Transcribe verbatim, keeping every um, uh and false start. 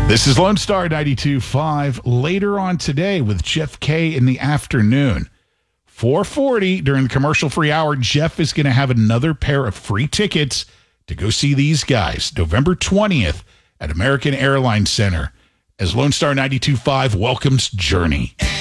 This is Lone Star ninety-two point five. Later on today with Jeff K in the afternoon. four forty during the commercial-free hour, Jeff is going to have another pair of free tickets to go see these guys November twentieth at American Airlines Center as Lone Star ninety-two point five welcomes Journey.